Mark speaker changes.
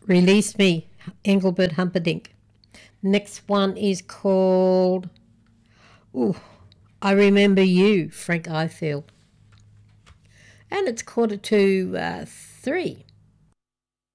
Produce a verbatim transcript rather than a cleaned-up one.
Speaker 1: Release Me, Engelbert Humperdinck. Next one is called Ooh, I Remember You, Frank Ifield. And it's quarter to uh, three.